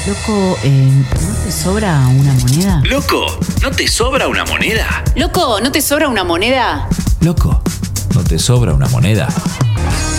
Loco, ¿no te sobra una moneda? Loco, ¿no te sobra una moneda? Loco, ¿no te sobra una moneda? Loco, ¿no te sobra una moneda?